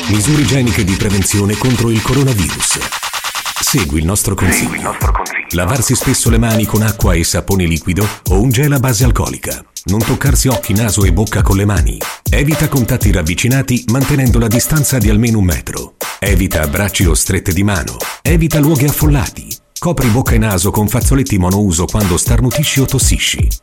Misure igieniche di prevenzione contro il coronavirus. Segui il nostro consiglio. Lavarsi spesso le mani con acqua e sapone liquido o un gel a base alcolica. Non toccarsi occhi, naso e bocca con le mani. Evita contatti ravvicinati mantenendo la distanza di almeno 1 metro. Evita abbracci o strette di mano. Evita luoghi affollati. Copri bocca e naso con fazzoletti monouso quando starnutisci o tossisci.